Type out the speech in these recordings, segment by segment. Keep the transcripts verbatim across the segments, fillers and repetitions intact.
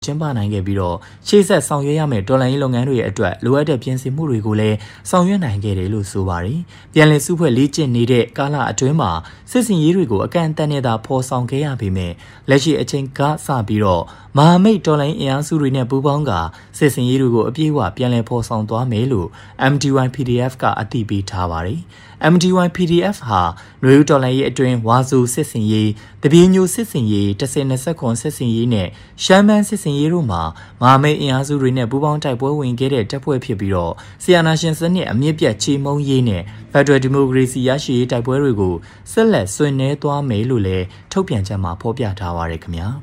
ကျင်းပနိုင်ခဲ့ပြီးတော့ရှေ့ဆက်ဆောင်ရွက်ရမယ့်ဒေါ်လာရင်းလုပ်ငန်းတွေရဲ့အတွက်လိုအပ်တဲ့ပြင်ဆင်မှုတွေကိုလည်းဆောင်ရွက်နိုင်ခဲ့တယ်လို့ဆိုပါတယ်။ပြန်လည်စုဖွဲ့လေ့ကျင့်နေတဲ့ကာလအတွင်းမှာစစ်စင်ရေးတွေကိုအကန့်အသတ်နဲ့သာဖော်ဆောင်ခဲ့ရပေမဲ့လက်ရှိအချိန်ကစပြီးတော့မဟာမိတ်ဒေါ်လာရင်းအင်အားစုတွေနဲ့ပူးပေါင်းကစစ်စင်ရေးတွေကိုအပြည့်အဝပြန်လည်ဖော်ဆောင်သွားမယ်လို့ M D Y P D F ကအတည်ပြုထားပါတယ်။ M D Y P D F ဟာနွေဦးဒေါ်လာရေးအတွင်းဝါဆိုစစ်စင်ရေးတပြေညိုစစ်စင်ရေးတစ်ဆယ်နှစ်ဆက်ခွန်စစ်စင်ရေးနဲ့ရှမ်းမန်းစစ်စင်ရေးတို့မှာမဟာမိတ်အင်အားစုတွေနဲ့ပူးပေါင်းတိုက်ပွဲဝင်ခဲ့တဲ့တပ်ဖွဲ့ဖြစ်ပြီးတော့ဆီယနာရှင်စနစ်အမြင့်ပြတ်ချေမှုန်းရေးနဲ့ဖက်ဒရယ်ဒီမိုကရေစီရရှိရေးတိုက်ပွဲတွေကိုဆက်လက်ဆွေးနွေးသွားမယ်လို့လည်းထုတ်ပြန်ချက်မှာဖော်ပြထားပါရခင်ဗျာ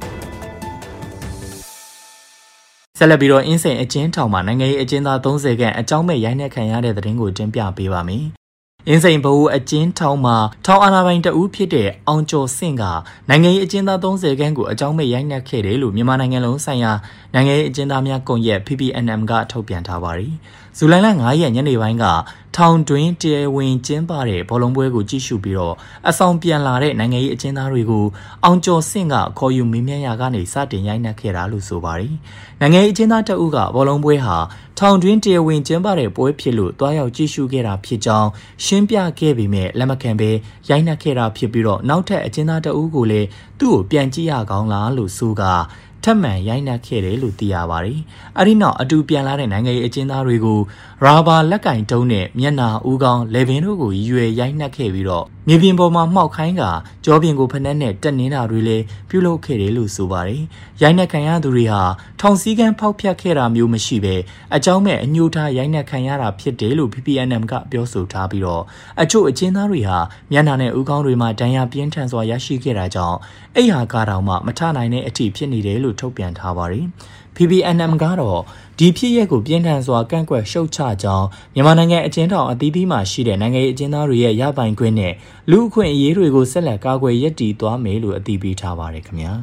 ဆက်လက်ပြီးတော့အင်းစိန်အကျဉ်းထောင်မှာနိုင်ငံရေးအကျဉ်းသားသုံးဆယ်ခန့်အကြောင်းမဲ့ရိုက်နှက်ခံရတဲ့သတင်းကိုတင်ပြပေးပါမယ်။အင်းစိန်ဘဝအကျဉ်းထောင်မှာထောင်အာဏာပိုင်တဦးဖြစ်တဲ့အောင်ကျော်စင့်ကနိုင်ငံရေးအကျဉ်းသားသုံးဆယ်ခန့်ကိုအကြောင်းမဲ့ရိုက်နှက်ခဲ့တယ်လို့မြန်မာနိုင်ငံလုံးဆိုင်ရာနိုင်ငံရေးအကျဉ်းသားများကွန်ရက် P P N M ကထုတ်ပြန်ထားပါတယ်။ဇူလိုင်လငါးရက်ညနေပိုင်းကထောင်တွင်းတရားဝင်ကျင်းပတဲ့ဘောလုံးပွဲကိုကြည့်ရှုပြီးတော့အဆောင်ပြန်လာတဲ့နိုင်ငံရေးအကျဉ်းသားတွေကိုအောင်ကျော်စင့်ကခေါ်ယူမေးမြန်းရာကနေစတင်ရိုက်နှက်ခဲ့တာလို့ဆိုပါတယ်။နိုင်ငံရေးအကျဉ်းသားတအုပ်ကဘောလုံးပွဲဟာထောင်တွင်းတရားဝင်ကျင်းပတဲ့ပွဲဖြစ်လို့တွားရောက်ကြည့်ရှုခဲ့တာဖြစ်ကြောင်းရှင်းပြခဲ့ပေမဲ့လက်မခံဘဲရိုက်နှက်ခဲ့တာဖြစ်ပြီးတော့နောက်ထပ်အကျဉ်းသားတအုပ်ကိုလည်းသူ့ကိုပြန်ကြည့်ရကောင်းလားလို့ဆိုကထပ်မံရိုက်နှက်ခဲ့တယ်လို့သိရပါတယ်။အဲဒီနောက်အတူပြန်လာတဲ့နိုင်ငံရေးအကျဉ်းသားတွေကိုရာဘာလက်ကင်တုံးနဲ့မျက်နာဦးခေါင်းလေပင်တို့ကိုရွယ်ရိုက်နှက်ခဲ့ပြီးတော့မြေပြင်ပေါ်မှာမှောက်ခိုင်းကကြောပြင်ကိုဖက်နဲ့တက်နေတာတွေလည်းပြုလုပ်ခဲ့တယ်လို့ဆိုပါတယ်။ရိုက်နှက်ခံရသူတွေဟာထောင်စည်းကမ်းဖောက်ဖျက်ခဲ့တာမျိုးမရှိဘဲအကြောင်းမဲ့အညှို့ထားရိုက်နှက်ခံရတာဖြစ်တယ်လို့ P P N M ကပြောဆိုထားပြီးတော့အချို့အကျဉ်းသားတွေဟာမျက်နှာနဲ့ဦးခေါင်းတွေမှာဒဏ်ရာပြင်းထန်စွာရရှိခဲ့တာကြောင့်အိမ်ဟာကားတောင်မှမထနိုင်တဲ့အထိဖြစ်နေတယ်လို့ထုတ်ပြန်ထားပါတယ်။ P P N M ကတော့ဒီဖြစ်ရပ်ကိုပြင်းထန်စွာကန့်ကွက်ရှုတ်ချကြောင်းမြန်မာနိုင်ငံအကျဉ်းထောင်အသီးသီးမှာရှိတဲ့နိုင်ငံရေးအကျဉ်းသားတွေရဲ့ရပိုင်ခွင့်နဲ့လူအခွင့်အရေးတွေကိုဆက်လက်ကာကွယ်ရည်တည်သွားမယ်လို့အတည်ပြုထားပါတယ်ခင်ဗျာ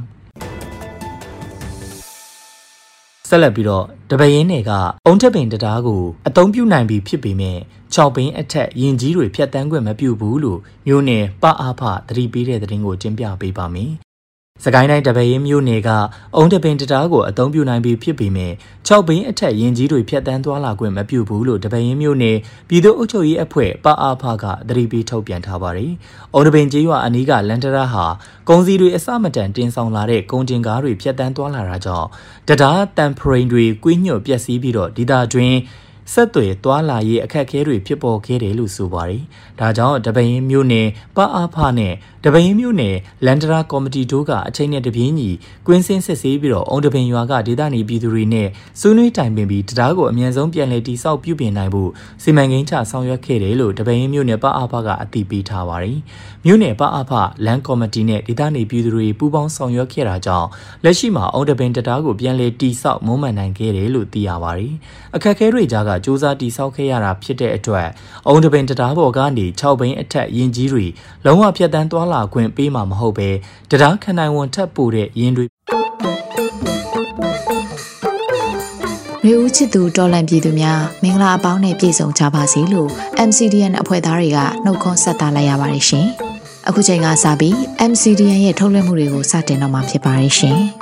ဆက်လက်ပြီးတော့တပင်းတွေကအုံထက်ပင်တရားကိုအသုံးပြုနိုင်ပြီဖြစ်ပေမဲ့ခြောက်ပင်းအထက်ရင်ကြီးတွေဖြတ်တန်းခွင့်မပြုဘူးလို့မျိုးနယ်ပအားဖသတိပေးတဲ့သတင်းကိုတင်ပြပေးပါမယ်စကိုင်းတိုင်းတပင်းမြို့နယ်ကအုံတပင်တရားကိုအသုံးပြုနိုင်ပြီဖြစ်ပေမဲ့ခြောက်ပင်းအထက်ရင်ကြီးတွေဖြတ်တန်းသွားလာခွင့်မပြုဘူးလို့တပင်းမြို့နယ်ပြည်သူ့အုပ်ချုပ်ရေးအဖွဲ့ပအားဖကသတိပေးထုတ်ပြန်ထားပါတယ်။အုံတပင်ကျေးရွာအနီးကလန်တရာဟာကုန်စည်တွေအစမတန်တင်ဆောင်လာတဲ့ကုန်တင်ကားတွေဖြတ်တန်းသွားလာတာကြောင့်တရားတန်ဖရိန်တွေကွေးညွတ်ပျက်စီးပြီးတော့ဒေသတွင်းဆက်သွယ်သွားလာရေးအခက်အခဲတွေဖြစ်ပေါ်ခဲ့တယ်လို့ဆိုပါတယ်။ဒါကြောင့်တပင်းမြို့နယ်ပအားဖနဲ့တပင်းမြို့နယ်လန်ဒရာကော်မတီတို့ကအချိန်နဲ့တပြေးညီကွင်းစင်းစစ်ဆေးပြီးတော့အုံတပင်ရွာကဒေသနေပြည်သူတွေနဲ့ဆွေးနွေးတိုင်ပင်ပြီးတရားကိုအမြန်ဆုံးပြန်လည်တည်ဆောက်ပြုပြင်နိုင်ဖို့စီမံကိန်းချဆောင်ရွက်ခဲ့တယ်လို့တပင်းမြို့နယ်ပအားဖကအတည်ပြုထားပါတယ်။မြို့နယ်ပအားဖလန်ကော်မတီနဲ့ဒေသနေပြည်သူတွေပူးပေါင်းဆောင်ရွက်ခဲ့တာကြောင့်လက်ရှိမှာအုံတပင်တရားကိုပြန်လည်တည်ဆောက်မွမ်းမံနိုင်ခဲ့တယ်လို့သိရပါတယ်။အခက်အခဲတွေကြားကစူးစမ်းတည်ဆောက်ခဲ့ရတာဖြစ်တဲ့အတွက်အုံတပင်တရားပေါ်ကနေခြောက်ပင်အထက်ရင်ကြီးတွေလုံးဝဖြတ်တန်းသွားလာခွင့်ပေးမှာမဟုတ်ပဲတရားခနိုင်ဝန်ထပ်ပို့တဲ့ရင်တွေရေဦးချစ်သူတော်လန်ပြည်သူများမင်္ဂလာအပေါင်းနဲ့ပြည့်စုံကြပါစေလို့ M C D N အဖွဲ့သားတွေကနှုတ်ခွန်းဆက်တာလိုက်ရပါတယ်ရှင်။အခုချိန်ကစပြီး M C D N ရဲ့ထုတ်လွှင့်မှုတွေကိုစတင်တော့မှာဖြစ်ပါတယ်ရှင်။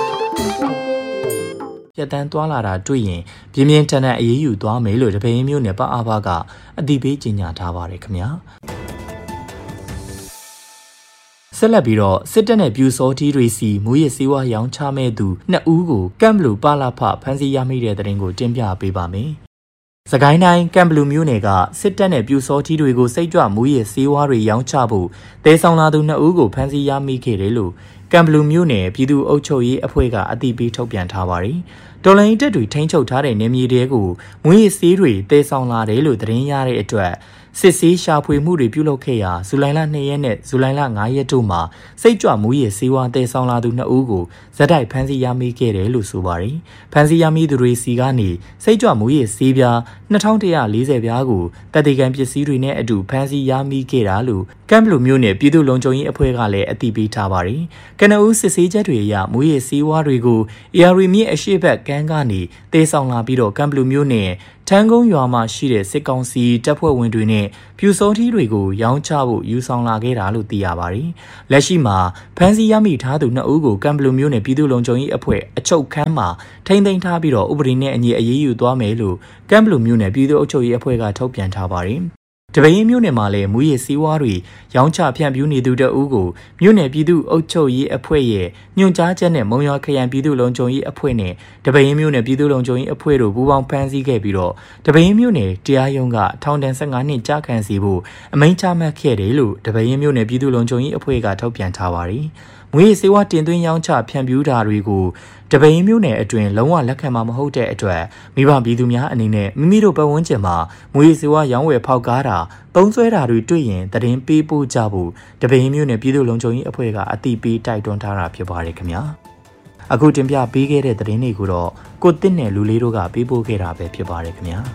ပြတ်တန်းသွားလာတာတွေ့ရင်ပြင်းပြင်းထန်ထန်အေးအေးယူသွားမယ်လို့တပင်းမျိုးနဲ့ပအားဖကအတည်ပြုကြေညာထားပါတယ်ခင်ဗျာဆက်လက်ပြီးတော့စစ်တပ်နဲ့ပြူစောတီတွေစီမူရစ်စေဝါရောင်းချမဲ့သူနှစ်ဦးကိုကမ်ဘလူပါလာဖဖမ်းဆီးရမိတဲ့တဲ့တင်ကိုတင်ပြပေးပါမယ်စကိုင်းတိုင်းကမ်ဘလူမြို့နယ်ကစစ်တပ်နဲ့ပြူစောတီတွေကိုစိတ်ကြွမူရစ်စေဝါတွေရောင်းချဖို့တဲဆောင်လာသူနှစ်ဦးကိုဖမ်းဆီးရမိခဲ့တယ်လို့ကမ်ဘလူမြို့နယ်ပြည်သူ့အုပ်ချုပ်ရေးအဖွဲ့ကအတည်ပြုထုတ်ပြန်ထားပါတယ်တော်လိုင်းတပ်တွေထိန်းချုပ်ထားတဲ့နေမြေတွေကိုမူရစ်စေးတွေတဲဆောင်လာတယ်လို့သတင်းရတဲ့အတွက်စစ်ဆေးရှာဖွေမှုတွေပြုလုပ်ခဲ့ရာဇူလိုင်လနှစ်ရက်နဲ့ဇူလိုင်လငါးရက်တို့မှာစိတ်ကြွမူရစ်စေဝါတဲဆောင်လာသူနှစ်ဦးကိုဇက်တိုက်ဖမ်းဆီးရမိခဲ့တယ်လို့ဆိုပါတယ်။ဖမ်းဆီးရမိသူတွေစီကနေစိတ်ကြွမူရစ်စေးပြားနှစ်ထောင်တစ်ရာလေးဆယ်ပြားကိုတပ်တေကန်ပစ္စည်းတွေနဲ့အတူဖမ်းဆီးရမိခဲ့တာလို့ကမ်ဘလူမျိုးနယ်ပြည်သူ့လုံခြုံရေးအဖွဲ့ကလည်းအတည်ပြုထားပါတယ်။ကနဦးစစ်ဆေးချက်တွေအရမူရစ်စေဝါတွေကိုအေအာရီမြစ်အရှိတ်ဘက်ကမ်းကနေတဲဆောင်လာပြီးတော့ကမ်ဘလူမျိုးနယ်ထန်းကုန်းရွာမှာရှိတဲ့စစ်ကောင်စီတပ်ဖွဲ့ဝင်တွေနဲ့နဲ့ပြူစောထီးတွေကိုရောင်းချဖို့ယူဆောင်လာခဲ့တာလို့သိရပါတယ်။လက်ရှိမှာဖမ်းဆီးရမိထားသူနှစ်ဦးကိုကံဘလူမျိုးနယ်ပြည်သူ့လုံခြုံရေးအဖွဲ့အချုပ်ခန်းမှာထိန်းသိမ်းထားပြီးတော့ဥပဒေနဲ့အညီအရေးယူသွားမယ်လို့ကံဘလူမျိုးနယ်ပြည်သူ့အုပ်ချုပ်ရေးအဖွဲ့ကထုတ်ပြန်ထားပါတယ်။တပင်းမြို့နယ်မှာလည်းမူရည်စည်းဝါးတွေရောင်းချဖြန့်ဖြူးနေသူတအူးကိုမြို့နယ်ပြည်သူ့အုပ်ချုပ်ရေးအဖွဲ့ရဲ့ညွှန်ကြားချက်နဲ့မုံရွာခရိုင်ပြည်သူ့လုံခြုံရေးအဖွဲ့နဲ့တပင်းမြို့နယ်ပြည်သူ့လုံခြုံရေးအဖွဲ့တို့ပူးပေါင်းဖမ်းဆီးခဲ့ပြီးတော့တပင်းမြို့နယ်တရားရုံးကထောင်ဒဏ်၁၅နှစ်ကြာခံစီဖို့အမိန့်ချမှတ်ခဲ့တယ်လို့တပင်းမြို့နယ်ပြည်သူ့လုံခြုံရေးအဖွဲ့ကထုတ်ပြန်ထားပါတယ်။မွေးစေဝါတင်သွင်းရောင်းချဖြန့်ဖြူးတာတွေကိုတပင်းမြို့နယ်အတွင်းလုံးဝလက်ခံမှာမဟုတ်တဲ့အတွက်မိဘပြည်သူများအနေနဲ့မိမိတို့ပတ်ဝန်းကျင်မှာမွေးစေဝါရောင်းဝယ်ဖောက်ကားတာသုံးစွဲတာတွေတွေ့ရင်တရင်ပေးပို့ကြဖို့တပင်းမြို့နယ်ပြည်သူ့လုံခြုံရေးအဖွဲ့ကအတိပေးတိုက်တွန်းထားတာဖြစ်ပါတယ်ခင်ဗျာအခုတင်ပြပေးခဲ့တဲ့သတင်းတွေကိုတော့ကိုတစ်နဲ့လူလေးတို့ကပေးပို့ခဲ့တာပဲဖြစ်ပါတယ်ခင်ဗျာ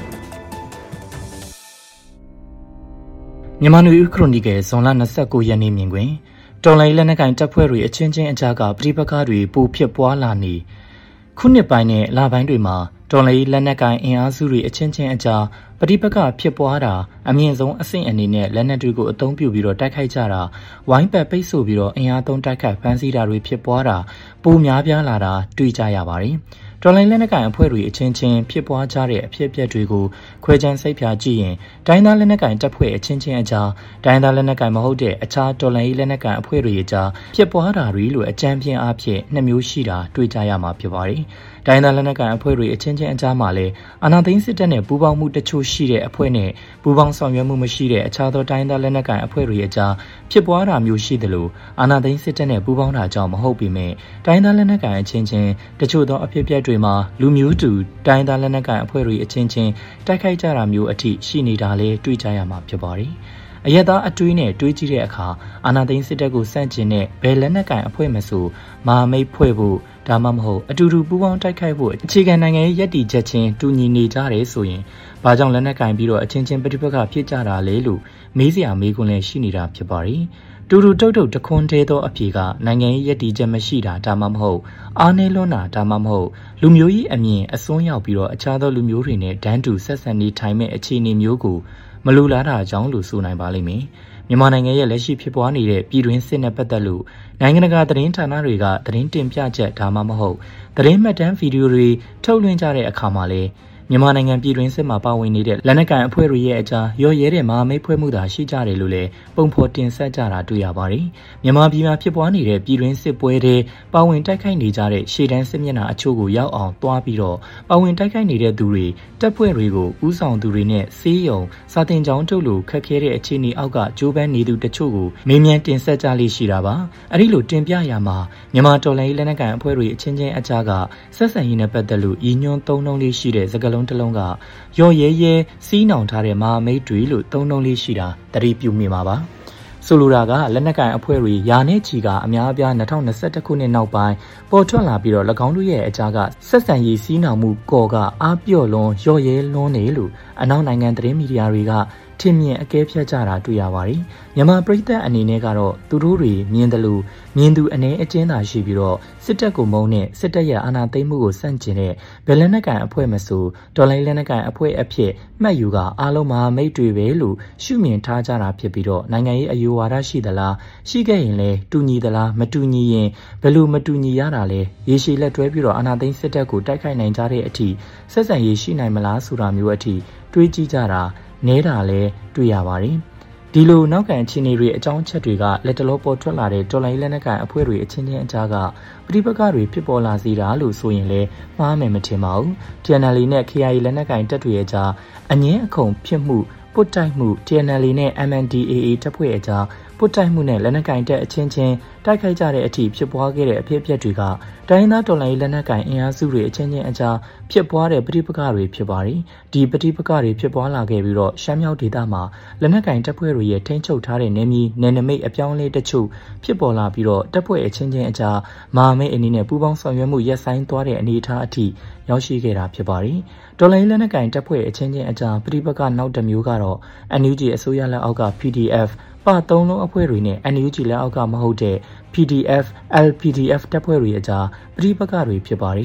မြန်မာနွေဦးခရိုနီကယ်ဇွန်လ၂၉ရက်နေ့မြင်ကွင်းတော်လိုင်းလက်နက်ကိုင်တပ်ဖွဲ့တွေအချင်းချင်းအကြားကပြည်ပခါတွေပိုဖြစ်ပွားလာနေခုနှစ်ပိုင်းနဲ့လပိုင်းတွေမှာတော်လိုင်းလက်နက်ကိုင်အင်အားစုတွေအချင်းချင်းအကြားပြည်ပခါဖြစ်ပွားတာအမြင့်ဆုံးအဆင့်အနေနဲ့လက်နက်တွေကိုအသုံးပြုပြီးတော့တိုက်ခိုက်ကြတာဝိုင်းပတ်ပိတ်ဆို့ပြီးတော့အင်အားသုံးတိုက်ခိုက်ဖမ်းဆီးတာတွေဖြစ်ပွားတာပိုများပြားလာတာတွေ့ကြရပါတယ်တော်လိုင်းလက်နက်ကိုင်အဖွဲ့တွေအချင်းချင်းဖြစ်ပွားကြတဲ့အဖြစ်အပျက်တွေကိုခွဲခြမ်းစိတ်ဖြာကြည့်ရင်တိုင်းသားလက်နက်ကိုင်တပ်ဖွဲ့အချင်းချင်းအကြားတိုင်းသားလက်နက်ကိုင်မဟုတ်တဲ့အခြားတော်လိုင်းလက်နက်ကိုင်အဖွဲ့တွေအကြားဖြစ်ပွားတာတွေလိုအကြမ်းပြင်းအားဖြင့်နှစ်မျိုးရှိတာတွေ့ကြရမှာဖြစ်ပါတယ်။တိုင်းသားလက်နက်ကိုင်အဖွဲ့တွေအချင်းချင်းအကြားမှာလည်းအာဏာသိမ်းစစ်တပ်နဲ့ပူးပေါင်းမှုတချို့ရှိတဲ့အဖွဲ့နဲ့ပူးပေါင်းဆောင်ရွက်မှုမရှိတဲ့အခြားသောတိုင်းသားလက်နက်ကိုင်အဖွဲ့တွေအကြားဖြစ်ပွားတာမျိုးရှိသလိုအာဏာသိမ်းစစ်တပ်နဲ့ပူးပေါင်းတာကြောင့်မဟုတ်ပေမဲ့တိုင်းသားလက်နက်ကိုင်အချင်းချင်းတချို့သောအဖြစ်အပျက်တွေမှာလူမျိုးတူတိုင်းသားလက်နက်ကိုင်အဖွဲ့တွေအချင်းချင်းတိုက်ခိုက်ကြတာမျိုးအထိရှိနေတာလည်းတွေ့ကြရမှာဖြစ်ပါတယ်။အရက်သားအတွေးနဲ့တွေးကြည့်တဲ့အခါအာဏာသိမ်းစစ်တပ်ကိုစန့်ကျင်တဲ့ဘယ်လက်နက်ကိုင်အဖွဲ့မဆိုမဟာမိတ်ဖွဲ့ဖို့ဒါမှမဟုတ်အတူတူပူးပေါင်းတိုက်ခိုက်ဖို့အခြေခံနိုင်ငံရေးရည်တည်ချက်ချင်းတူညီနေကြတယ်ဆိုရင်ဘာကြောင့်လက်နက်ကင်ပြီးတော့အချင်းချင်းပဋိပက္ခဖြစ်ကြတာလဲလို့မေးစရာမေးခွန်းလည်းရှိနေတာဖြစ်ပါတယ်။တူတူတုတ်တုတ်တခွန်းသေးသောအဖြေကနိုင်ငံရေးရည်တည်ချက်မရှိတာဒါမှမဟုတ်အားနည်းလွန်းတာဒါမှမဟုတ်လူမျိုးရေးအမြင်အစွန်းရောက်ပြီးတော့အခြားသောလူမျိုးတွေနဲ့ဒန်းတူဆက်ဆံနေထိုင်မဲ့အခြေအနေမျိုးကိုမလိုလားတာကြောင့်လို့ဆိုနိုင်ပါလိမ့်မယ်။မြန်မာနိုင်ငံရဲ့လက်ရှိဖြစ်ပွားနေတဲ့ပြည်တွင်းစစ်နဲ့ပတ်သက်လို့နိုင်ငံတကာသတင်းဌာနတွေကသတင်းတင်ပြချက်ဒါမှမဟုတ်သတင်းမှတ်တမ်းဗီဒီယိုတွေထုတ်လွှင့်ကြတဲ့အခါမှာလည်းမြန်မာနိုင်ငံပြည်တွင်းစစ်မှာပါဝင်နေတဲ့လက်နက်ကိုင်အဖွဲ့တွေရဲ့အကြားရော့ရဲတဲ့မဟာမိတ်ဖွဲ့မှုသာရှိကြတယ်လို့လည်းပုံဖော်တင်ဆက်ကြတာတွေ့ရပါတယ်။မြန်မာပြည်မှာဖြစ်ပွားနေတဲ့ပြည်တွင်းစစ်ပွဲတွေပါဝင်တိုက်ခိုက်နေကြတဲ့ရှေ့တန်းစစ်မျက်နှာအချို့ကိုရောက်အောင်တွားပြီးတော့ပါဝင်တိုက်ခိုက်နေတဲ့သူတွေတပ်ဖွဲ့တွေကိုဥဆောင်သူတွေနဲ့စေးရုံစာတင်ကြောင်းတို့လိုခက်ခဲတဲ့အခြေအနေအောက်ကဂျိုးပန်းနေသူတချို့ကိုမေးမြန်းတင်ဆက်ကြလိမ့်ရှိတာပါ။အဲဒီလိုတင်ပြရမှာမြန်မာတော်လှန်ရေးလက်နက်ကိုင်အဖွဲ့တွေအချင်းချင်းအကြားကဆက်ဆံရေးနဲ့ပတ်သက်လို့ရည်ညွှန်းသုံးနှုန်းလေးရှိတဲ့စကားလုံးတစ်လုံးကရော်ရဲရဲစီးနှောင်ထားတဲ့မဟာမိတ်တွေလို့သုံးနှုန်းလေးရှိတာတတိပြုမိမှာပါဆိုလိုတာကလက်နက်ကိုင်အဖွဲ့တွေယာနဲ့ချီကအများအပြား၂၀၂၁ခုနှစ်နောက်ပိုင်းပေါ်ထွက်လာပြီးတော့၎င်းတို့ရဲ့အကြားကဆက်ဆံရေးစီးနှောင်မှုကော်ကအားပြော့လွန်ရော့ရဲလွန်းနေလို့အနောက်နိုင်ငံသတင်းမီဒီယာတွေကထင်မြင်အကဲဖြတ်ကြတာတွေ့ရပါတယ်။မြန်မာပြည်သက်အနေနဲ့ကတော့သူတို့တွေမြင်တယ်လို့မြင်သူအနေအကျဉ်းသာရှိပြီးတော့စစ်တပ်ကိုမုန်းတဲ့စစ်တပ်ရဲ့အာဏာသိမ်းမှုကိုစန့်ကျင်တဲ့ဘယ်လက်နက်ကိုင်အဖွဲ့မဆိုတော်လိုင်းလက်နက်ကိုင်အဖွဲ့အဖြစ်မှတ်ယူကအားလုံးမဟာမိတ်တွေပဲလို့ရှုမြင်ထားကြတာဖြစ်ပြီးတော့နိုင်ငံရေးအယူဝါဒရှိသလားရှိခဲ့ရင်လည်းတူညီသလားမတူညီရင်ဘယ်လိုမတူညီရတာလဲရေရှည်လက်တွဲပြီးတော့အာဏာသိမ်းစစ်တပ်ကိုတိုက်ခိုက်နိုင်ကြတဲ့အထိဆက်ဆံရေးရှိနိုင်မလားဆိုတာမျိုးအထိတွေးကြည့်ကြတာနဲတာလည်းတွေ့ရပါတယ်။ဒီလိုနောက်ခံအခြေအနေတွေအကြောင်းချက်တွေကလက်တလောပေါ်ထွက်လာတဲ့တော်လိုင်းလက်နက်ကိုင်အဖွဲ့တွေအချင်းချင်းအကြားကပဋိပက္ခတွေဖြစ်ပေါ်လာစေတာလို့ဆိုရင်လည်းမှားမယ်မထင်ပါဘူး။ T N L A နဲ့ K I A လက်နက်ကိုင်တပ်တွေအကြားအငင်းအခုံဖြစ်မှုပုတ်တိုက်မှု T N L A နဲ့ M N D A A တပ်ဖွဲ့အကြားပုတ်တိုက်မှုနဲ့လက်နက်ကိုင်တပ်အချင်းချင်းတိုက်ခိုက်ကြတဲ့အထိဖြစ်ပွားခဲ့တဲ့အဖြစ်အပျက်တွေကတိုင်းသားတော်လှန်ရေးလက်နက်ကိုင်အင်အားစုတွေအချင်းချင်းအကြားဖြစ်ပွားတဲ့ပဋိပက္ခတွေဖြစ်ပါတယ်။ဒီပဋိပက္ခတွေဖြစ်ပွားလာခဲ့ပြီးတော့ရှမ်းမြောက်ဒေသမှာလက်နက်ကိုင်တပ်ဖွဲ့တွေရဲ့ထိန်းချုပ်ထားတဲ့နယ်မြေနယ်နိမိတ်အပြောင်းအလဲတချို့ဖြစ်ပေါ်လာပြီးတော့တပ်ဖွဲ့အချင်းချင်းအကြားမဟာမိတ်အနေနဲ့ပူးပေါင်းဆောင်ရွက်မှုရပ်ဆိုင်းသွားတဲ့အနေအထားအထိရောက်ရှိခဲ့တာဖြစ်ပါတယ်။တော်လှန်ရေးလက်နက်ကိုင်တပ်ဖွဲ့အချင်းချင်းအကြားပဋိပက္ခနောက်တစ်မျိုးကတော့ N U G အစိုးရလက်အောက်က P D Fပါသုံးလုံးအဖွဲ့တွေနဲ့ N U G လက်အောက်ကမဟုတ်တဲ့ P D F L P D F တပ်ဖွဲ့တွေအကြားပဋိပက္ခတွေဖြစ်ပါတယ်။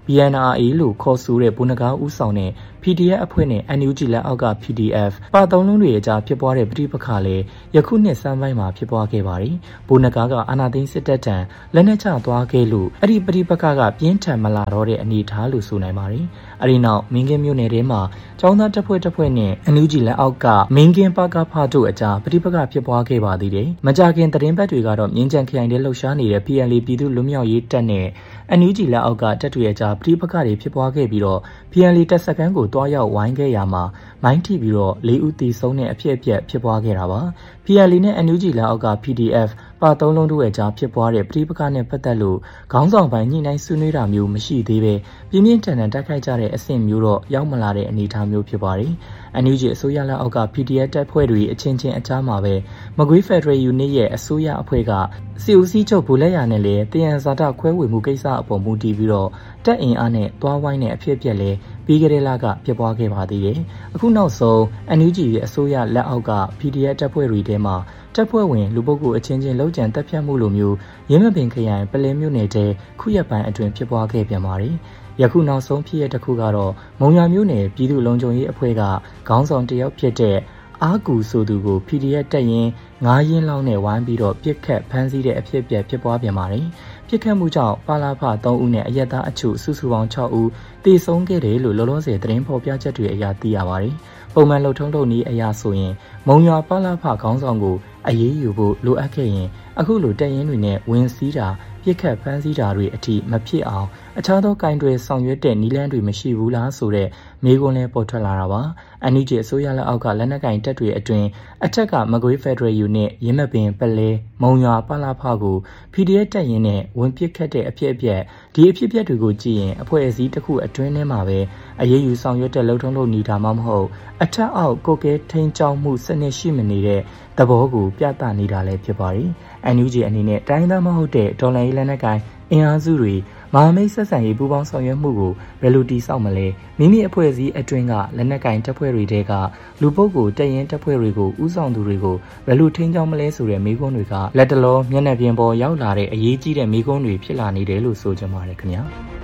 B N R A လို့ခေါ်ဆိုတဲ့ဗိုလ်နဂါဦးဆောင်တဲ့ P D F အဖွဲ့နဲ့ N U G လက်အောက်က P D F ပါသုံးလုံးတွေအကြားဖြစ်ပွားတဲ့ပဋိပက္ခလည်းယခုနှစ်စမ်းပိုင်းမှာဖြစ်ပွားခဲ့ပါတယ်။ဗိုလ်နဂါကအာဏာသိမ်းစစ်တပ်ထံလက်နက်ချသွားခဲ့လို့အဲ့ဒီပဋိပက္ခကပြင်းထန်မလာတော့တဲ့အနေအထားလို့ဆိုနိုင်ပါတယ်။အဲ့ဒီနောက်မင်းကင်းမြို့နယ်ထဲမှာကျောင်းသားတပ်ဖွဲ့တပ်ဖွဲ့နဲ့ N U G လက်အောက်ကမင်းကင်းပါကဖတို့အကြားပဋိပက္ခဖြစ်ပွားခဲ့ပါသေးတယ်။မကြာခင်သတင်းပတ်တွေကတော့မြင်းကြံခရိုင်ထဲလှုပ်ရှားနေတဲ့ P L A ပြည်သူ့လူမျိုးရေးတပ်နဲ့ N U G လက်အောက်ကတပ်တွေအကြားပဋိပက္ခတွေဖြစ်ပွားခဲ့ပြီးတော့ P L A တပ်စခန်းကိုတွားရောက်ဝိုင်းခဲ့ရမှာမိုင်းထိပြီးတော့လေးဦးသေဆုံးတဲ့အဖြစ်အပျက်ဖြစ်ပွားခဲ့တာပါ။ P L A နဲ့ N U G လက်အောက်က P D F ပါသုံးလုံးတို့ရဲ့ကြားဖြစ်ပွားတဲ့ပဋိပက္ခနဲ့ပတ်သက်လို့ခေါင်းဆောင်ပိုင်းညှိနှိုင်းဆွေးနွေးတာမျိုးမရှိသေးပဲပြင်းပြင်းထန်ထန်တိုက်ခိုက်ကြတဲ့အဆင့်မျိုးတော့ရောက်မလာတဲ့အနေအထားမျိုးဖြစ်ပါတယ်။ N U G အစိုးရလက်အောက်က P D F တပ်ဖွဲ့တွေအချင်းချင်းအကြားမှာပဲမကွေး Federal Unit ရဲ့အစိုးရအဖွဲ့ကစီအိုစီချုပ်ဘူလက်ရနဲ့လည်းတယံဇာတခွဲဝေမှုကိစ္စအပေါ်မူတည်ပြီးတော့တပ်အင်အားနဲ့တွားဝိုင်းတဲ့အဖြစ်အပျက်လည်းပြီးကြတဲ့လကဖြစ်ပွားခဲ့ပါသေးတယ်။အခုနောက်ဆုံး N U G ရဲ့အစိုးရလက်အောက်က P D F တပ်ဖွဲ့တွေထဲမှာတပ်ဖွဲ့ဝင်လူပုဂ္ဂိုလ်အချင်းချင်းလှုပ်ကြံတပ်ဖြတ်မှုလိုမျိုးရင်းမပင်ခရိုင်ပလဲမြို့နယ်ထဲခုရက်ပိုင်းအတွင်းဖြစ်ပွားခဲ့ပြန်ပါတယ်။ယခုနောက်ဆုံးဖြစ်ရတဲ့တစ်ခုကတော့မုံရွာမြို့နယ်ပြည်သူ့လုံခြုံရေးအဖွဲ့ကခေါင်းဆောင်တယောက်ဖြစ်တဲ့အာကူဆိုသူကို P D F တပ်ရင်းငါးရင်းလောက်နဲ့ဝိုင်းပြီးတော့ပြစ်ခတ်ဖမ်းဆီးတဲ့အဖြစ်အပျက်ဖြစ်ပွားပြန်ပါတယ်။ပြစ်ခတ်မှုကြောင့်ပါလာဖသုံးဦးနဲ့အရက်သားအချို့စုစုပေါင်း၆ဦးသေဆုံးခဲ့တယ်လို့လောလောဆယ်သတင်းဖော်ပြချက်တွေအရသိရပါတယ်။ပုံမှန်လှုပ်ထုံးထုံနည်းအရာဆိုရင်မုံရွာပါလာဖခေါင်းဆောင်ကိုအရေးယူဖို့လိုအပ်ခဲ့ရင်အခုလိုတပ်ရင်းတွေနဲ့ဝင်စီးတာပြစ်ခတ်ဖမ်းဆီးတာတွေအထိမဖြစ်အောင်အခြားသောကင်တွယ်ဆောင်ရွက်တဲ့နည်းလမ်းတွေမရှိဘူးလားဆိုတဲ့မေးခွန်းလည်းပေါ်ထွက်လာတာပါ။ N U G အစိုးရလက်အောက်ကလက်နက်ကင်တပ်တွေအတွင်းအထက်ကမကွေး Federal Unit ရင်းမပင်ပလဲမုံရွာပါလာဖကို P D F တပ်ရင်းနဲ့ဝင်ပစ်ခတ်တဲ့အဖြစ်အပျက်ဒီအဖြစ်အပျက်တွေကိုကြည့်ရင်အဖွဲ့အစည်းတစ်ခုအတွင်းထဲမှာပဲအရေးယူဆောင်ရွက်တဲ့လှုပ်ထုံးလုပ်နေတာမှမဟုတ်အထက်အောက်ကိုကဲထိန်ချောင်းမှုစနစ်ရှိမနေတဲ့သဘောကိုပြသနေတာလည်းဖြစ်ပါတယ်။ N U G အနေနဲ့တိုင်းသားမဟုတ်တဲ့ဒေါ်လာရေးလက်နက်ကင်အင်အားစုတွေမဟာမိတ်ဆက်ဆံရေးပူးပေါင်းဆောင်ရွက်မှုကိုဘယ်လိုတည်ဆောက်မလဲမိမိအဖွဲ့အစည်းအတွင်းကလက်နက်ကင်တပ်ဖွဲ့တွေတဲကလူပုဂ္ဂိုလ်တပ်ရင်းတပ်ဖွဲ့တွေကိုဥဆောင်သူတွေကိုဘယ်လိုထိန်းချောင်းမလဲဆိုတဲ့မေးခွန်းတွေကလက်တလောမျက်နှာပြင်ပေါ်ရောက်လာတဲ့အရေးကြီးတဲ့မေးခွန်းတွေဖြစ်လာနေတယ်လို့ဆိုကြပါတယ်ခင်ဗျာ။